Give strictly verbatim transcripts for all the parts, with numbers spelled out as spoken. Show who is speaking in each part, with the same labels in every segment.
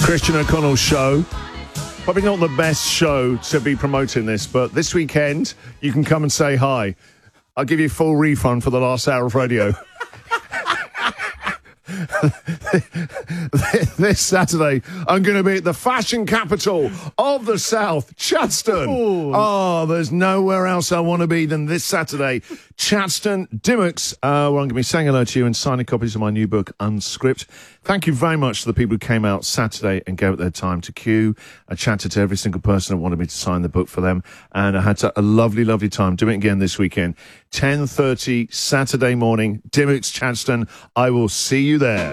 Speaker 1: Christian O'Connell show. Probably not the best show to be promoting this, but this weekend you can come and say hi. I'll give you full refund for the last hour of radio. This Saturday, I'm going to be at the fashion capital of the South, Chadstone. Ooh. Oh, there's nowhere else I want to be than this Saturday. Chadstone, Dimmocks, uh, where I'm going to be saying hello to you and signing copies of my new book, Unscript. Thank you very much to the people who came out Saturday and gave up their time to queue. I chatted to every single person that wanted me to sign the book for them, and I had a lovely, lovely time doing it again this weekend. ten thirty Saturday morning, Dimmocks, Chadstone. I will see you there.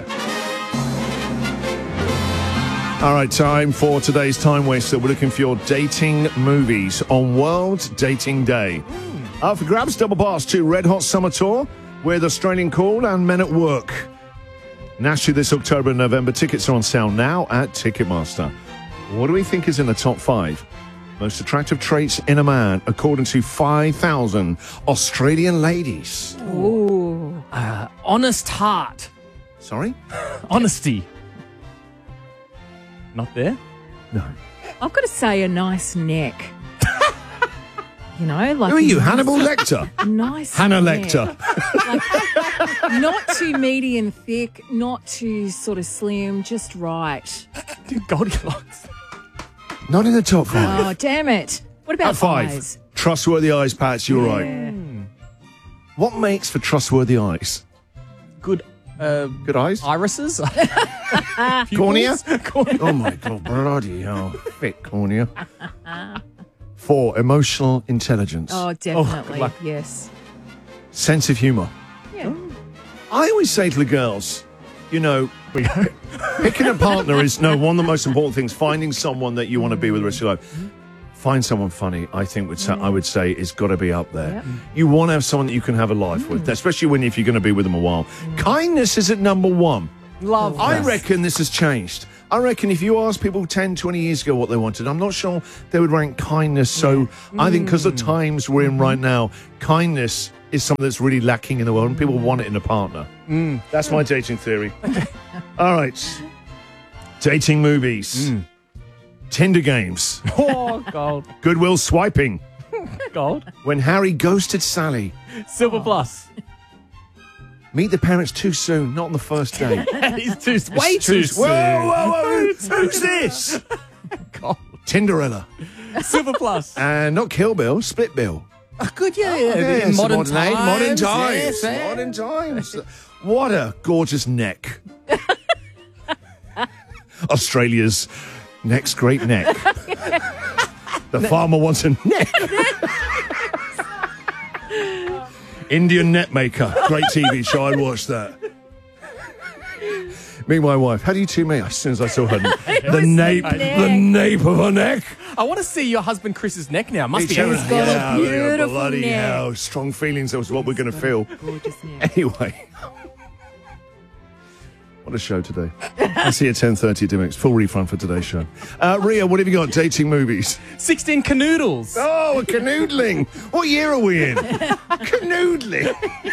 Speaker 1: All right, time for today's Time Waster. We're looking for your dating movies on World Dating Day. Mm. Up for grabs, double pass to Red Hot Summer Tour with Australian Call and Men at Work. Nationally this October and November. Tickets are on sale now at Ticketmaster. What do we think is in the top five most attractive traits in a man according to five thousand Australian ladies?
Speaker 2: Ooh. Uh, honest heart.
Speaker 1: Sorry?
Speaker 2: Honesty. Not there?
Speaker 1: No.
Speaker 3: I've got to say a nice neck. You know, like
Speaker 1: who are you,
Speaker 3: nice,
Speaker 1: Hannibal Lecter?
Speaker 3: Nice
Speaker 1: Hannah
Speaker 3: neck.
Speaker 1: Lecter.
Speaker 3: Like, not too meaty and thick, not too sort of slim, just right.
Speaker 2: Goldilocks.
Speaker 1: Not in the top five.
Speaker 3: Oh, damn it. What about
Speaker 1: At five?
Speaker 3: eyes?
Speaker 1: Trustworthy eyes, Pats, you're
Speaker 3: Yeah.
Speaker 1: right. Mm. What makes for trustworthy eyes?
Speaker 2: Good uh,
Speaker 1: Good eyes?
Speaker 2: irises.
Speaker 1: Cornea?
Speaker 2: Cornea.
Speaker 1: Oh, my God. Bloody hell. Thick cornea. Four, emotional intelligence.
Speaker 3: Oh, definitely.
Speaker 2: luck.
Speaker 3: Yes.
Speaker 1: Sense of humour.
Speaker 3: Yeah.
Speaker 1: I always say to the girls, you know, picking a partner is, no, one of the most important things. Finding someone that you want to be with the rest of your life. Find someone funny, I think would say, I would say is got to be up there.
Speaker 3: Yep.
Speaker 1: You want to have someone that you can have a life with, especially when if you're going to be with them a while. Kindness is at number one.
Speaker 2: Love
Speaker 1: I
Speaker 2: this.
Speaker 1: reckon this has changed. I reckon if you asked people ten, twenty years ago what they wanted, I'm not sure they would rank kindness. So I think because of the times we're in right now, kindness is something that's really lacking in the world and people want it in a partner.
Speaker 2: Mm.
Speaker 1: That's my dating theory. All right. Dating movies.
Speaker 2: Mm.
Speaker 1: Tinder games.
Speaker 2: Oh, gold.
Speaker 1: Goodwill swiping.
Speaker 2: Gold.
Speaker 1: When Harry ghosted Sally.
Speaker 2: Silver plus.
Speaker 1: Meet the parents too soon, not on the first date.
Speaker 2: He's too, way
Speaker 1: It's
Speaker 2: too,
Speaker 1: too
Speaker 2: soon.
Speaker 1: Whoa, whoa, whoa. Who's this?
Speaker 2: Gold.
Speaker 1: Tinderella.
Speaker 2: Silver plus.
Speaker 1: And not Kill Bill, Split Bill.
Speaker 2: Oh, good, yeah.
Speaker 1: Oh,
Speaker 2: yeah.
Speaker 1: yeah,
Speaker 2: In modern,
Speaker 1: modern
Speaker 2: times.
Speaker 1: age, modern times.
Speaker 2: Yes, yeah.
Speaker 1: Modern times. What a gorgeous neck. Australia's next great neck. The farmer wants a neck. Indian net maker. Great T V show. I watched that. Me and my wife. How do you two meet? As soon as I saw her, the nape, the nape of her neck.
Speaker 2: I want to see your husband Chris's neck now. Must be
Speaker 1: He's
Speaker 2: easy.
Speaker 3: got a
Speaker 1: yeah,
Speaker 3: beautiful
Speaker 1: bloody
Speaker 3: neck.
Speaker 1: hell. Strong feelings. That was what we're going to feel.
Speaker 3: Gorgeous neck.
Speaker 1: Anyway. What a show today. I'll see you at ten thirty, Dimmocks. Full refund for today's show. Uh, Ria, what have you got? Dating movies.
Speaker 2: sixteen canoodles.
Speaker 1: Oh, a canoodling. What year are we in? Canoodling.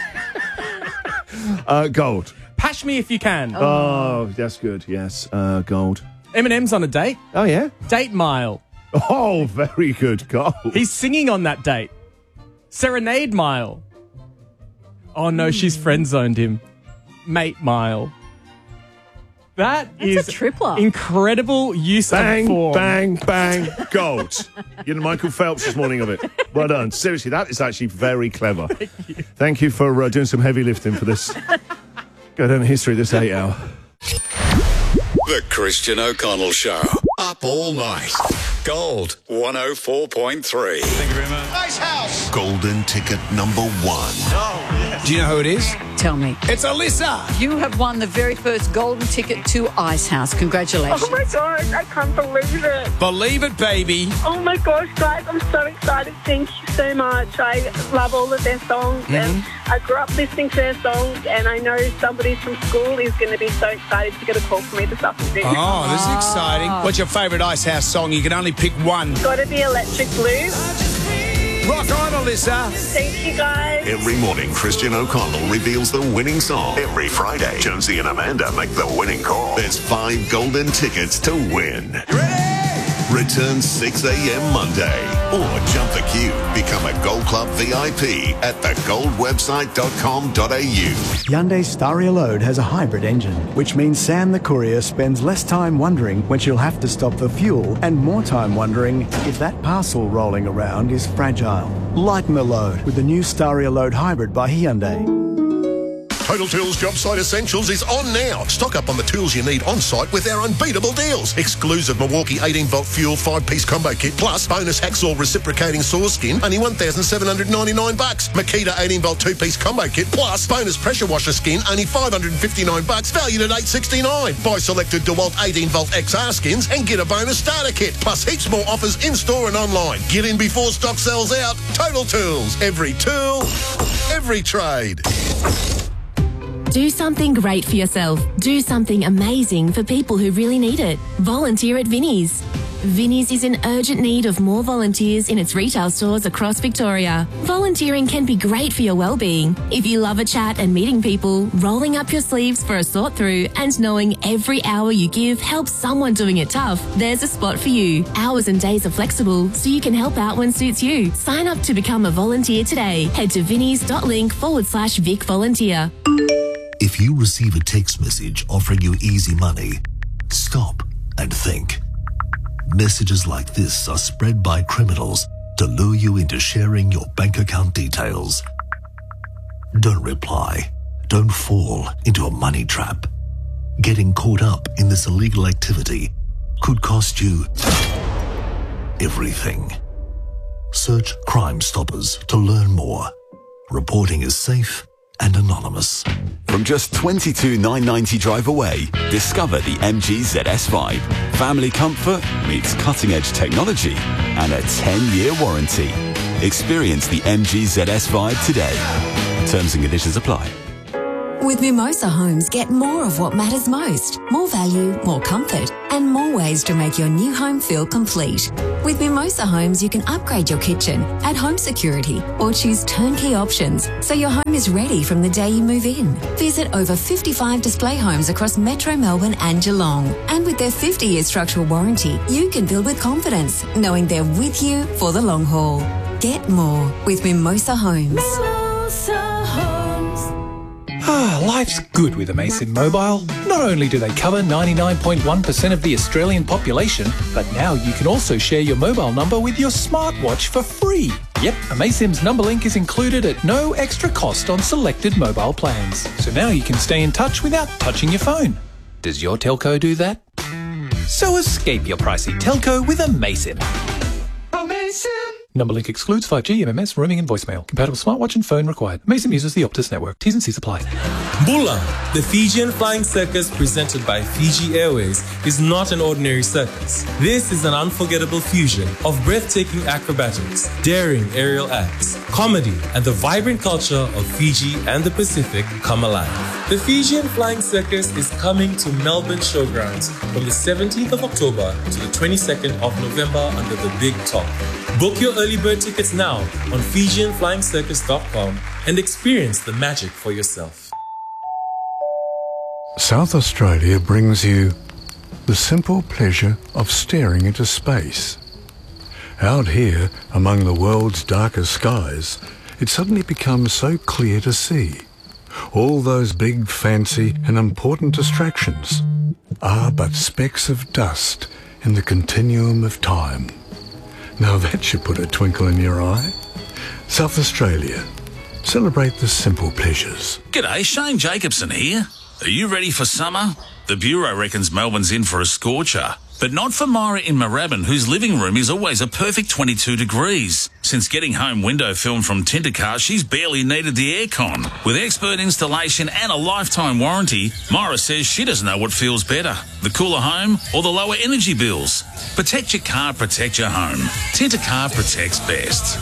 Speaker 1: uh, gold.
Speaker 2: Pash me if you can.
Speaker 1: Oh, that's good. Yes. Uh, gold.
Speaker 2: Eminem's on a date.
Speaker 1: Oh, yeah?
Speaker 2: Date mile.
Speaker 1: Oh, very good. Gold.
Speaker 2: He's singing on that date. Serenade mile. Oh, no, she's friend-zoned him. Mate mile. That
Speaker 3: That's
Speaker 2: is
Speaker 3: a tripler.
Speaker 1: Bang,
Speaker 2: incredible use of form.
Speaker 1: bang, bang, gold. You're the Michael Phelps this morning of it. Well done. Seriously, that is actually very clever. Thank you, Thank you for uh, doing some heavy lifting for this. Go down in history this eight hour.
Speaker 4: The Christian O'Connell Show. Up all night. Gold one oh four point three.
Speaker 5: Thank you very much.
Speaker 4: Nice house.
Speaker 6: Golden ticket number one.
Speaker 5: Oh, yes.
Speaker 7: Do you know who it is?
Speaker 8: Tell me.
Speaker 7: It's Alyssa.
Speaker 8: You have won the very first golden ticket to Ice House. Congratulations.
Speaker 9: Oh my gosh, I can't believe it.
Speaker 7: Believe it, baby.
Speaker 9: Oh my gosh, guys, I'm so excited. Thank you so much. I love all of their songs and I grew up listening to their songs and I know somebody from school is going to be so excited to get a call from me this afternoon.
Speaker 7: Oh, this is exciting. What's your favourite Ice House song? You can only pick one.
Speaker 9: Got to be Electric Blue.
Speaker 7: Rock on, Alyssa.
Speaker 9: Thank you, guys.
Speaker 6: Every morning, Christian O'Connell reveals the winning song. Every Friday, Jonesy and Amanda make the winning call. There's five golden tickets to win.
Speaker 7: Ready?
Speaker 6: Return six a.m. Monday. Or jump the queue. Become a Gold Club V I P at the gold website dot com dot a u.
Speaker 5: Hyundai Staria Load has a hybrid engine, which means Sam the courier spends less time wondering when she'll have to stop for fuel and more time wondering if that parcel rolling around is fragile. Lighten the load with the new Staria Load Hybrid by Hyundai.
Speaker 10: Total Tools Job Site Essentials is on now. Stock up on the tools you need on site with our unbeatable deals. Exclusive Milwaukee eighteen volt fuel five piece combo kit plus bonus hacksaw reciprocating saw skin, only one thousand seven hundred ninety-nine bucks. Makita eighteen volt two piece combo kit plus bonus pressure washer skin, only five hundred fifty-nine bucks, valued at eight hundred sixty-nine. Buy selected DeWalt eighteen volt X R skins and get a bonus starter kit, plus heaps more offers in store and online. Get in before stock sells out. Total Tools. Every tool, every trade.
Speaker 11: Do something great for yourself. Do something amazing for people who really need it. Volunteer at Vinnie's. Vinnie's is in urgent need of more volunteers in its retail stores across Victoria. Volunteering can be great for your well-being. If you love a chat and meeting people, rolling up your sleeves for a sort through and knowing every hour you give helps someone doing it tough, there's a spot for you. Hours and days are flexible, so you can help out when suits you. Sign up to become a volunteer today. Head to vinnies.link forward slash Vic Volunteer.
Speaker 6: If you receive a text message offering you easy money, stop and think. Messages like this are spread by criminals to lure you into sharing your bank account details. Don't reply. Don't fall into a money trap. Getting caught up in this illegal activity could cost you everything. Search Crime Stoppers to learn more. Reporting is safe and anonymous.
Speaker 12: From just twenty-two thousand nine hundred ninety drive away, discover the M G Z S five. Family comfort meets cutting-edge technology and a ten-year warranty. Experience the M G Z S five today. Terms and conditions apply.
Speaker 13: With Mimosa Homes, get more of what matters most. More value, more comfort, and more ways to make your new home feel complete. With Mimosa Homes, you can upgrade your kitchen, add home security, or choose turnkey options so your home is ready from the day you move in. Visit over fifty-five display homes across Metro Melbourne and Geelong. And with their fifty-year structural warranty, you can build with confidence, knowing they're with you for the long haul. Get more with Mimosa Homes. Mimosa Homes.
Speaker 14: Ah, life's good with Amazon Mobile. Not only do they cover ninety-nine point one percent of the Australian population, but now you can also share your mobile number with your smartwatch for free. Yep, Amazon's number link is included at no extra cost on selected mobile plans. So now you can stay in touch without touching your phone. Does your telco do that? So escape your pricey telco with Amazon. Amazon! Number link excludes five G, M M S, roaming and voicemail. Compatible smartwatch and phone required. Amazon uses the Optus network. T's and C's apply.
Speaker 15: Bula, the Fijian Flying Circus presented by Fiji Airways, is not an ordinary circus. This is an unforgettable fusion of breathtaking acrobatics, daring aerial acts, comedy, and the vibrant culture of Fiji and the Pacific come alive. The Fijian Flying Circus is coming to Melbourne Showgrounds from the seventeenth of October to the twenty-second of November under the Big Top. Book your early bird tickets now on Fijian Flying Circus dot com and experience the magic for yourself.
Speaker 16: South Australia brings you the simple pleasure of staring into space. Out here, among the world's darkest skies, it suddenly becomes so clear to see. All those big, fancy and important distractions are but specks of dust in the continuum of time. Now that should put a twinkle in your eye. South Australia. Celebrate the simple pleasures.
Speaker 17: G'day, Shane Jacobson here. Are you ready for summer? The Bureau reckons Melbourne's in for a scorcher. But not for Myra in Moorabbin, whose living room is always a perfect twenty-two degrees. Since getting home window film from Tintercar, she's barely needed the aircon. With expert installation and a lifetime warranty, Myra says she doesn't know what feels better, the cooler home or the lower energy bills. Protect your car, protect your home. Tintercar protects best.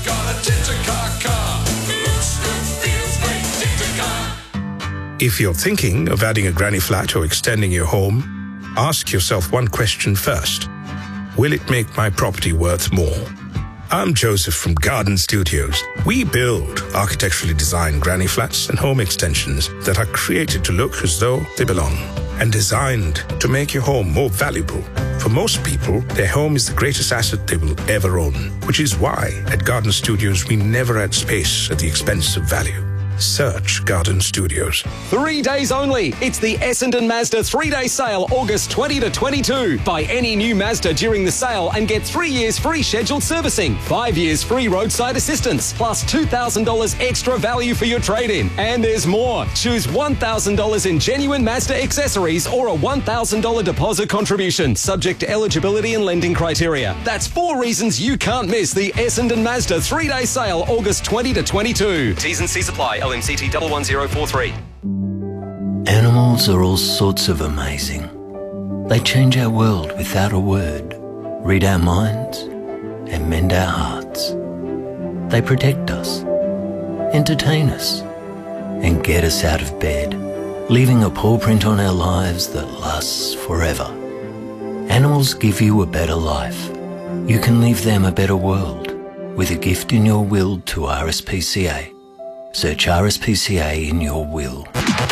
Speaker 18: If you're thinking of adding a granny flat or extending your home, ask yourself one question first. Will it make my property worth more? I'm Joseph from Garden Studios. We build architecturally designed granny flats and home extensions that are created to look as though they belong and designed to make your home more valuable. For most people, their home is the greatest asset they will ever own, which is why at Garden Studios we never add space at the expense of value. Search Garden Studios.
Speaker 19: Three days only. It's the Essendon Mazda three-day sale, August twentieth to twenty-second. Buy any new Mazda during the sale and get three years free scheduled servicing, five years free roadside assistance, plus two thousand dollars extra value for your trade-in. And there's more. Choose one thousand dollars in genuine Mazda accessories or a one thousand dollars deposit contribution, subject to eligibility and lending criteria. That's four reasons you can't miss the Essendon Mazda three-day sale, August twentieth to twenty-second. T's and C's apply. L M C T one one zero four three.
Speaker 20: Animals are all sorts of amazing. They change our world without a word, read our minds, and mend our hearts. They protect us, entertain us, and get us out of bed, leaving a paw print on our lives that lasts forever. Animals give you a better life. You can leave them a better world with a gift in your will to R S P C A. Search R S P C A in your will.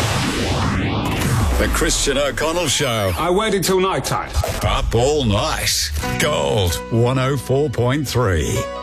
Speaker 4: The Christian O'Connell Show.
Speaker 21: I waited till night time.
Speaker 4: Up all night. Gold one oh four point three.